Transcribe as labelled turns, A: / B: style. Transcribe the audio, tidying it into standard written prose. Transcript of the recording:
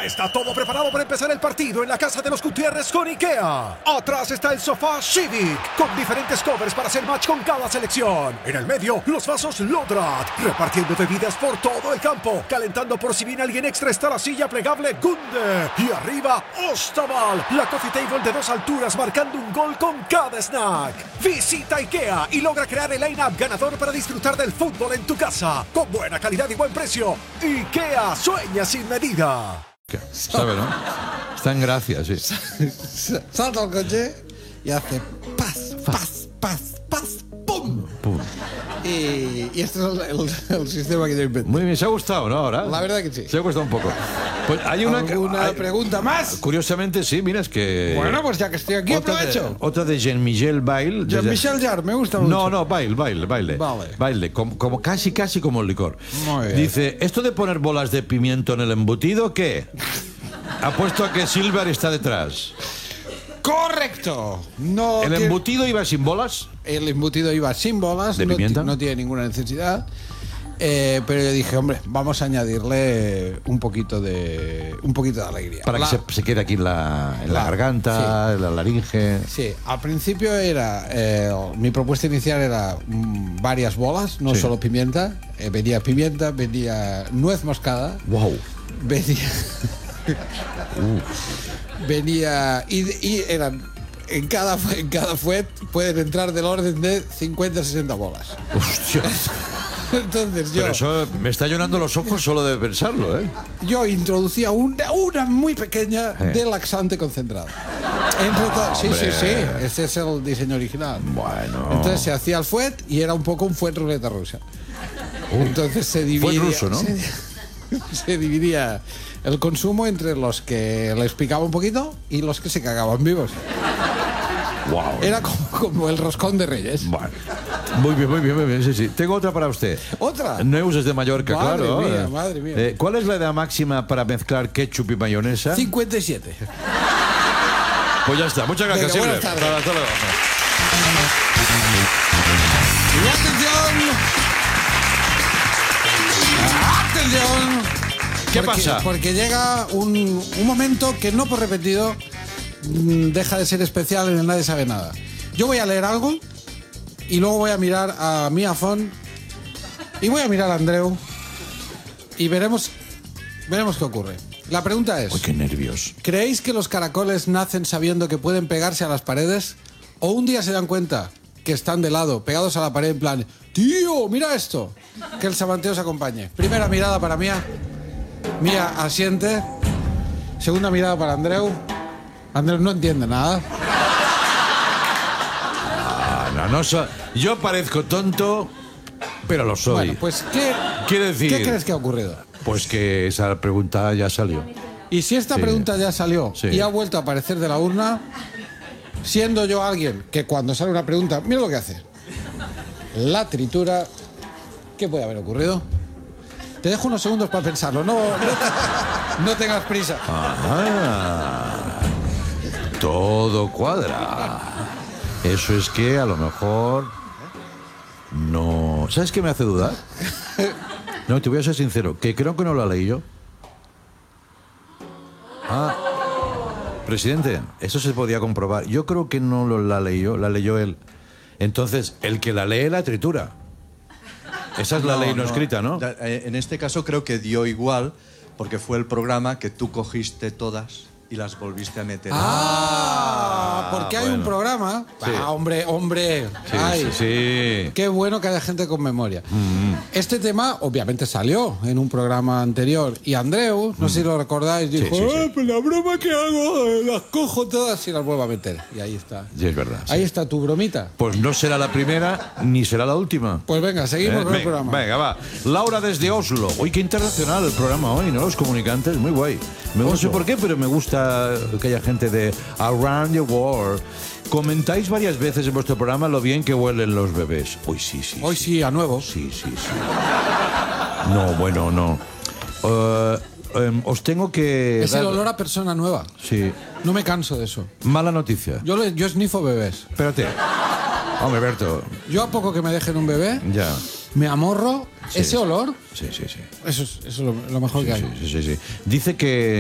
A: Ya está todo preparado para empezar el partido en la casa de los Gutiérrez con IKEA. Atrás está el sofá Civic, con diferentes covers para hacer match con cada selección. En el medio, los vasos Lodrat, repartiendo bebidas por todo el campo. Calentando por si viene alguien extra está la silla plegable Gunde. Y arriba, Ostaval, la coffee table de 2 alturas marcando un gol con cada snack. Visita IKEA y logra crear el line-up ganador para disfrutar del fútbol en tu casa. Con buena calidad y buen precio. IKEA, sueña sin medida.
B: ¿Sabe, no? Está en gracia, sí.
C: Salta al coche y hace paz, ¡pum!
B: Pum.
C: Y este es el sistema que yo inventé.
B: Muy bien, ¿se ha gustado, no? Ahora.
C: La verdad que sí.
B: Se ha gustado un poco. Pues hay
C: ¿Alguna pregunta más?
B: Curiosamente, sí, mira, es que...
C: Bueno, pues ya que estoy aquí, aprovecho.
B: Otra de Jean-Michel Bail.
C: Jean-Michel Jarre, me gusta mucho.
B: No, baile. Como, casi como el licor.
C: Muy bien.
B: Dice, ¿esto de poner bolas de pimiento en el embutido, qué? Apuesto a que Silver está detrás.
C: ¡Correcto! No
B: ¿El
C: tiene-
B: embutido iba sin bolas?
C: El embutido iba sin bolas.
B: ¿De pimienta?
C: No tiene ninguna necesidad. Pero yo dije, hombre, vamos a añadirle un poquito de alegría.
B: Para que se quede aquí en la garganta, en la laringe.
C: Sí, al principio era mi propuesta inicial era varias bolas, no
B: Sí.
C: solo pimienta. Venía pimienta, venía nuez moscada,
B: ¡Wow!
C: venía y eran en cada fuet pueden entrar del orden de 50 a 60 bolas.
B: ¡Hostia!
C: Entonces
B: Pero eso me está llenando los ojos solo de pensarlo, ¿eh?
C: yo introducía una muy pequeña de laxante concentrado. Sí. Ese es el diseño original.
B: Bueno.
C: Entonces se hacía el fuet y era un poco un fuet ruleta rusa. Entonces se dividía.
B: Fuet ruso, ¿no?
C: Se dividía el consumo entre los que les picaba un poquito y los que se cagaban vivos.
B: Wow.
C: Era como el roscón de Reyes.
B: Bueno. Muy bien, sí. Tengo otra para usted.
C: ¿Otra?
B: Neus es de Mallorca,
C: Madre
B: claro.
C: mía, madre mía.
B: ¿Cuál es la edad máxima para mezclar ketchup y mayonesa?
C: 57.
B: Pues ya está. Muchas gracias,
C: Venga,
B: Silver.
C: buenas tardes.
B: Hasta luego.
C: Y ¡atención!
B: ¿Qué pasa?
C: Porque llega un momento que no por repetido deja de ser especial en el Nadie Sabe Nada. Yo voy a leer algo y luego voy a mirar a Mia Font y voy a mirar a Andreu y veremos qué ocurre. La pregunta es:
B: Uy, qué nervios.
C: ¿creéis que los caracoles nacen sabiendo que pueden pegarse a las paredes? ¿O un día se dan cuenta que están de lado, pegados a la pared en plan, tío, mira esto? Que el sabanteo se acompañe. Primera mirada para Mia. Mia asiente. Segunda mirada para Andreu. Andreu no entiende nada.
B: Yo parezco tonto, pero lo soy.
C: Bueno, pues ¿qué
B: Quiere decir,
C: crees que ha ocurrido?
B: pues que esa pregunta ya salió.
C: Y si esta
B: Sí.
C: pregunta ya salió
B: Sí.
C: y ha vuelto a aparecer de la urna, siendo yo alguien que cuando sale una pregunta, mira lo que hace. La tritura. ¿Qué puede haber ocurrido? Te dejo unos segundos para pensarlo. No tengas prisa.
B: Todo cuadra. Eso es que a lo mejor no... ¿Sabes qué me hace dudar? No, te voy a ser sincero, que creo que no la leí yo. Presidente, eso se podía comprobar. Yo creo que no la leí yo, la leyó él. Entonces, el que la lee la tritura. Esa es la ley no escrita, ¿no?
D: En este caso creo que dio igual, porque fue el programa que tú cogiste todas y las volviste a meter.
C: Porque hay un
B: bueno.
C: programa.
B: Sí.
C: Hombre.
B: Sí,
C: Ay,
B: sí.
C: qué bueno que haya gente con memoria. Este tema, obviamente, salió en un programa anterior. Y Andreu, no sé si lo recordáis, dijo:
B: sí, sí.
C: Pues la broma que hago, las cojo todas y las vuelvo a meter. Y ahí está.
B: Sí, es verdad. sí.
C: Ahí está tu bromita.
B: Pues no será la primera ni será la última.
C: Pues venga, seguimos con el programa.
B: Venga, va. Laura desde Oslo. Uy, qué internacional el programa hoy, ¿no? Los comunicantes, muy guay. No sé por qué, pero me gusta que haya gente de Around the World. Comentáis varias veces en vuestro programa lo bien que huelen los bebés. Uy, sí.
C: Hoy sí, a nuevo.
B: Sí. No, bueno, no. Os tengo que...
C: Es el olor a persona nueva.
B: Sí.
C: No me canso de eso.
B: Mala noticia.
C: Yo snifo bebés.
B: Espérate. Hombre, Berto.
C: Yo a poco que me dejen un bebé,
B: Ya.
C: me amorro.
B: Sí,
C: Ese
B: sí.
C: olor,
B: Sí.
C: eso es lo mejor que hay.
B: Sí. Dice que